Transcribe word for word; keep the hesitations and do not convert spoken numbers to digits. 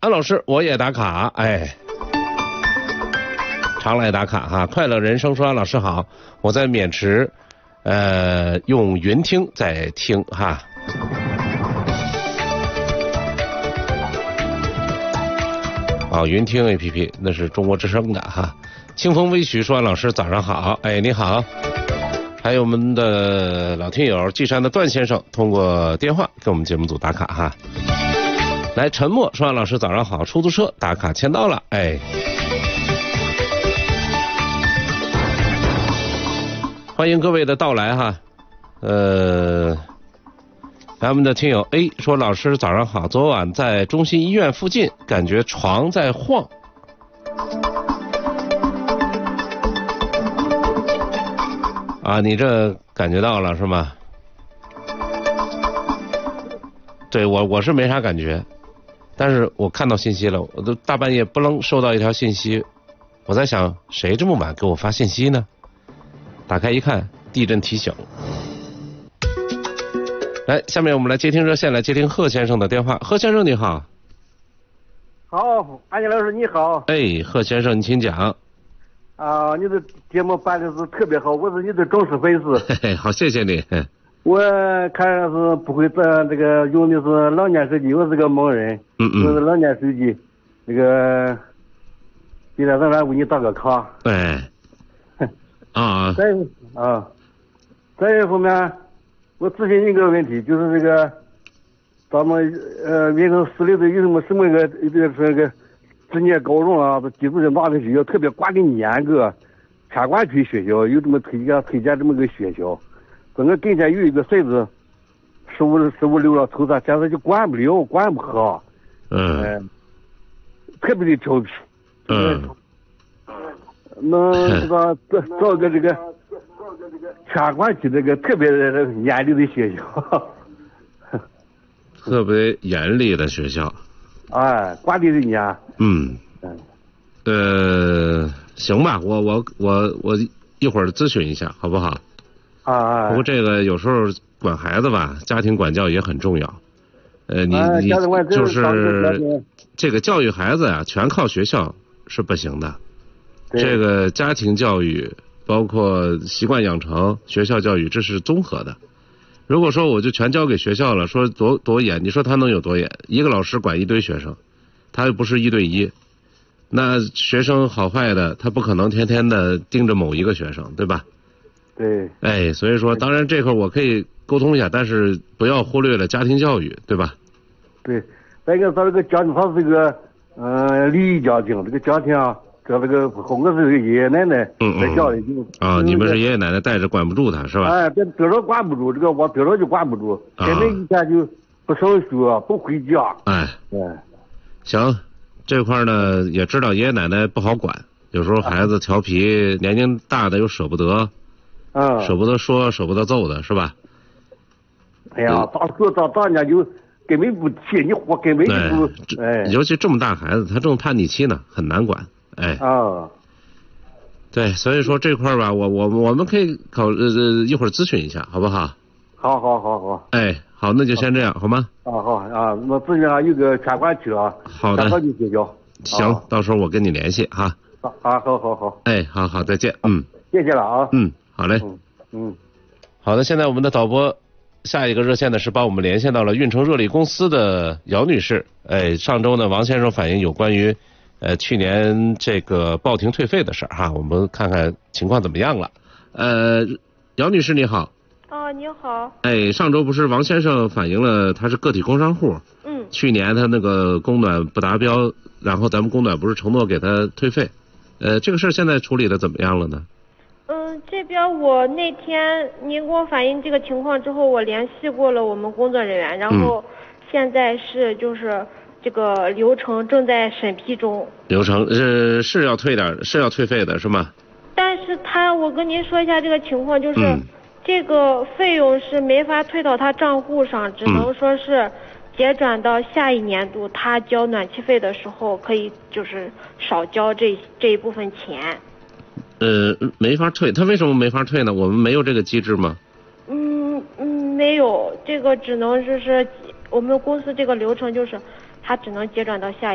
安老师，我也打卡，哎，常来打卡哈。快乐人生说，安老师好，我在渑池，呃，用云听在听哈。哦，云听 A P P 那是中国之声的哈。清风微徐说，安老师早上好，哎，你好。还有我们的老听友稷山的段先生通过电话给我们节目组打卡哈。来，沉默说，安老师早上好，出租车打卡签到了，哎。欢迎各位的到来哈。呃，咱们的听友 A 说，老师早上好，昨晚在中心医院附近感觉床在晃。啊，你这感觉到了是吗？对，我我是没啥感觉，但是我看到信息了，我都大半夜不能收到一条信息，我在想谁这么晚给我发信息呢？打开一看，地震提醒。来，下面我们来接听热线，来接听贺先生的电话。贺先生你好。 好，安妮老师你好。 哎，贺先生你请讲。 啊，你的节目办的是特别好，我是你的忠实粉丝。 嘿嘿，好，谢谢你。 我看是不会这这个用的是老年手机，我是个盲人， 嗯嗯， 用的老年手机，那个今天早上为你打个卡。 哎，啊， 再啊，再一方面，我咨询一个问题，就是这个咱们呃民生市里头有什么什么个这个这个职业高中啊，基础的哪个学校特别管的严格，偏管区学校有这么推荐推荐这么个学校，整个跟前有一个孙子，十五十五六了头上，现在就管不了，管不好， 嗯， 呃、特别的调皮， 嗯， 能这个找找个这个偏管区这个特别严厉的学校， 特别严厉的学校。 哎，管理人家。 嗯，呃，行吧，我我我我一会儿咨询一下，好不好？ 啊啊。 不过这个有时候管孩子吧，家庭管教也很重要。呃，你啊、 你就是这个教育孩子呀、啊，全靠学校是不行的。这个家庭教育包括习惯养成、学校教育，这是综合的。如果说我就全交给学校了，说多多严，你说他能有多严？一个老师管一堆学生，他又不是一对一，那学生好坏的，他不可能天天的盯着某一个学生，对吧？ 对。 哎，所以说，当然这块我可以沟通一下，但是不要忽略了家庭教育，对吧？ 对，再一个他这个家庭，他是个呃离异家庭，这个家庭啊，这这个我是个爷爷奶奶在家里就啊，你们是爷爷奶奶带着，管不住他是吧？ 哎，这多少管不住，这个我多少就管不住，现在以前就不上学，不回家。 哎， 哎， 行，这块呢也知道爷爷奶奶不好管，有时候孩子调皮，年龄大的又舍不得， 嗯， 舍不得说，舍不得揍的是吧？ 哎呀，大说大大家就根本不听你话，根本就不哎， 尤其这么大孩子，他正叛逆期呢，很难管。哎啊， 对，所以说这块吧，我我我们可以考呃一会儿咨询一下，好不好？ 好好好好。 哎，好，那就先这样，好吗？ 啊好啊，我咨询上有个全管区啊， 好的， 学校。 行，到时候我跟你联系哈。 啊啊，好好好。 哎，好好，再见，嗯。 谢谢了啊。 嗯，好嘞。 嗯嗯， 好的，现在我们的导播下一个热线呢是把我们连线到了运城热力公司的姚女士。哎，上周呢王先生反映有关于呃去年这个报停退费的事儿哈，我们看看情况怎么样了。呃，姚女士你好。 哦，你好。 哎，上周不是王先生反映了他是个体工商户， 嗯， 去年他那个供暖不达标，然后咱们供暖不是承诺给他退费，呃，这个事儿现在处理的怎么样了呢？ 嗯，这边我那天您给我反映这个情况之后，我联系过了我们工作人员，然后现在是就是这个流程正在审批中。 流程是是要退点，是要退费的是吗？ 但是他，我跟您说一下这个情况，就是、 嗯、 这个费用是没法退到他账户上，只能说是结转到下一年度他交暖气费的时候可以就是少交这这一部分钱。 呃，没法退，他为什么没法退呢？我们没有这个机制吗？ 嗯嗯，没有，这个只能就是我们公司这个流程就是，他只能结转到下一。